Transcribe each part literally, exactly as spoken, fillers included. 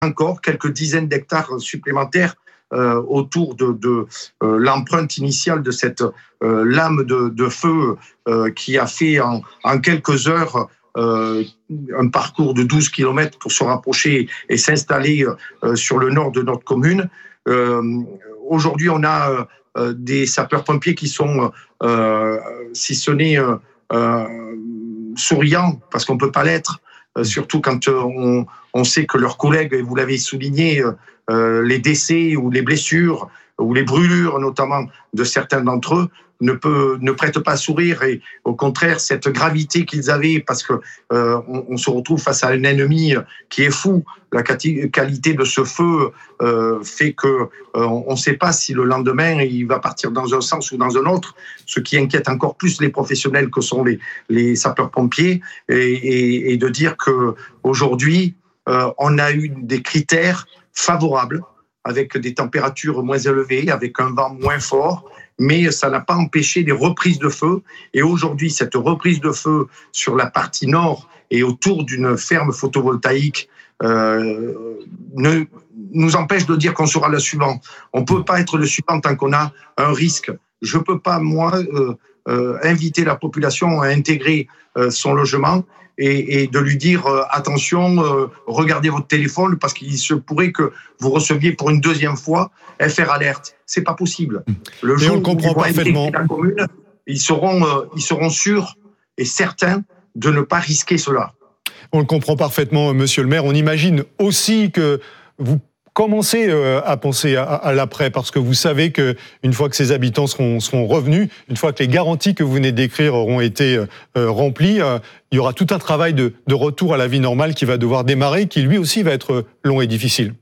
encore quelques dizaines d'hectares supplémentaires euh, autour de, de euh, l'empreinte initiale de cette euh, lame de, de feu euh, qui a fait en, en quelques heures euh, un parcours de douze kilomètres pour se rapprocher et s'installer euh, sur le nord de notre commune. Euh, aujourd'hui, on a euh, des sapeurs-pompiers qui sont, euh, si ce n'est euh, euh, souriants, parce qu'on ne peut pas l'être, euh, surtout quand euh, on, on sait que leurs collègues, et vous l'avez souligné, euh, les décès ou les blessures ou les brûlures notamment de certains d'entre eux ne, peut, ne prêtent pas sourire, et au contraire cette gravité qu'ils avaient, parce que euh, on, on se retrouve face à un ennemi qui est fou. La qualité de ce feu euh, fait que euh, on ne sait pas si le lendemain il va partir dans un sens ou dans un autre, ce qui inquiète encore plus les professionnels que sont les, les sapeurs-pompiers, et, et, et de dire que aujourd'hui euh, on a eu des critères favorables, avec des températures moins élevées, avec un vent moins fort, mais ça n'a pas empêché des reprises de feu. Et aujourd'hui, cette reprise de feu sur la partie nord et autour d'une ferme photovoltaïque euh, ne, nous empêche de dire qu'on sera le suivant. On ne peut pas être le suivant tant qu'on a un risque. Je ne peux pas, moi, euh, euh, inviter la population à intégrer euh, son logement et, et de lui dire euh, attention, euh, regardez votre téléphone, parce qu'il se pourrait que vous receviez pour une deuxième fois F R Alert. C'est pas possible. Le jour où ils vont intégrer la commune, ils seront, euh, ils seront sûrs et certains de ne pas risquer cela. On le comprend parfaitement, monsieur le maire. On imagine aussi que vous commencez à penser à, à l'après, parce que vous savez qu'une fois que ces habitants seront, seront revenus, une fois que les garanties que vous venez d'écrire auront été euh, remplies, euh, il y aura tout un travail de, de retour à la vie normale qui va devoir démarrer, qui lui aussi va être long et difficile.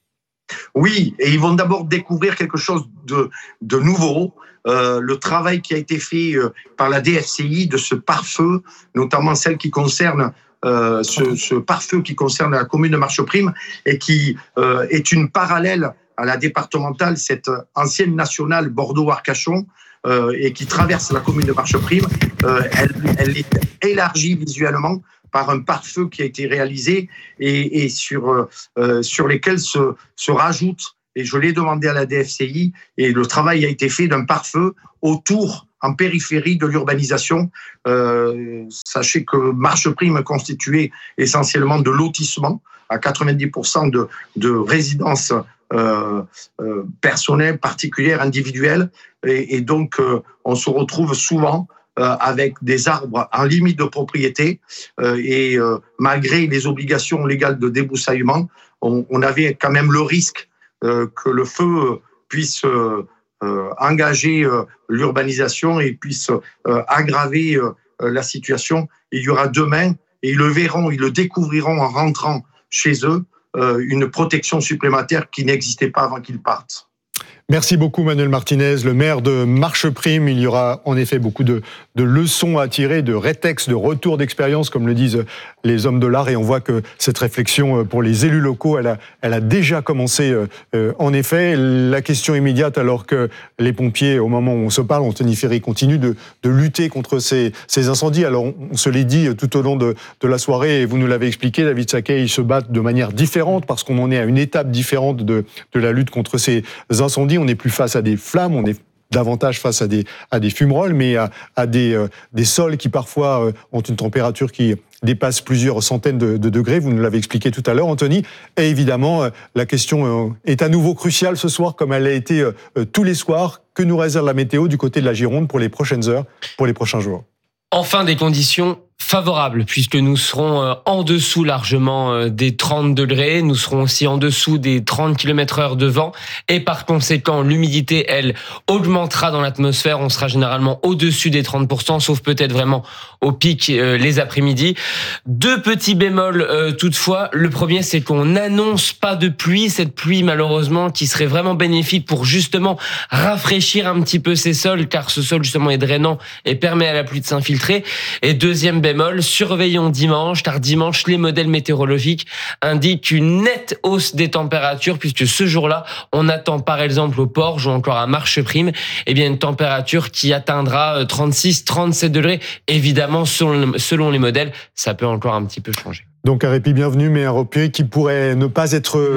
Oui, et ils vont d'abord découvrir quelque chose de, de nouveau. Euh, le travail qui a été fait euh, par la D F C I de ce pare-feu, notamment celle qui concerne euh, ce, ce pare-feu qui concerne la commune de Marcheprime et qui euh, est une parallèle à la départementale, cette ancienne nationale Bordeaux-Arcachon, euh, et qui traverse la commune de Marcheprime. Euh, elle, elle est élargie visuellement par un pare-feu qui a été réalisé et, et sur, euh, sur lesquels se, se rajoute, et je l'ai demandé à la D F C I, et le travail a été fait d'un pare-feu autour, en périphérie de l'urbanisation. Euh, sachez que Marcheprime est constitué essentiellement de lotissements, à quatre-vingt-dix pour cent de, de résidences euh, euh, personnelles, particulières, individuelles, et, et donc euh, on se retrouve souvent Euh, avec des arbres en limite de propriété euh, et euh, malgré les obligations légales de débroussaillement, on, on avait quand même le risque euh, que le feu puisse euh, euh, engager euh, l'urbanisation et puisse euh, aggraver euh, la situation. Il y aura demain, et ils le verront, ils le découvriront en rentrant chez eux, euh, une protection supplémentaire qui n'existait pas avant qu'ils partent. Merci beaucoup Manuel Martinez, le maire de Marcheprime. Il y aura en effet beaucoup de, de leçons à tirer, de rétextes, de retours d'expérience, comme le disent les hommes de l'art. Et on voit que cette réflexion pour les élus locaux, elle a, elle a déjà commencé euh, en effet. La question immédiate, alors que les pompiers, au moment où on se parle, Anthony Ferry continue de, de lutter contre ces, ces incendies. Alors on, on se l'est dit tout au long de, de la soirée, et vous nous l'avez expliqué, David Saquet, ils se battent de manière différente parce qu'on en est à une étape différente de, de la lutte contre ces incendies. On n'est plus face à des flammes, on est davantage face à des, à des fumerolles, mais à, à des, euh, des sols qui parfois euh, ont une température qui dépasse plusieurs centaines de, de degrés. Vous nous l'avez expliqué tout à l'heure, Anthony. Et évidemment, euh, la question euh, est à nouveau cruciale ce soir, comme elle a été euh, tous les soirs. Que nous réserve la météo du côté de la Gironde pour les prochaines heures, pour les prochains jours? Enfin, des conditions favorables, puisque nous serons en dessous largement des trente degrés, nous serons aussi en dessous des trente kilomètres heure de vent, et par conséquent, l'humidité, elle, augmentera dans l'atmosphère, on sera généralement au-dessus des trente pour cent, sauf peut-être vraiment au pic euh, les après-midi. Deux petits bémols euh, toutefois, le premier c'est qu'on n'annonce pas de pluie, cette pluie malheureusement qui serait vraiment bénéfique pour justement rafraîchir un petit peu ces sols, car ce sol justement est drainant et permet à la pluie de s'infiltrer. Et deuxième bémol, surveillons dimanche, car dimanche, les modèles météorologiques indiquent une nette hausse des températures, puisque ce jour-là, on attend par exemple au Porge ou encore à Marcheprime, eh bien une température qui atteindra trente-six, trente-sept degrés. Évidemment, selon, selon les modèles, ça peut encore un petit peu changer. Donc un répit bienvenu, mais un répit qui pourrait ne pas être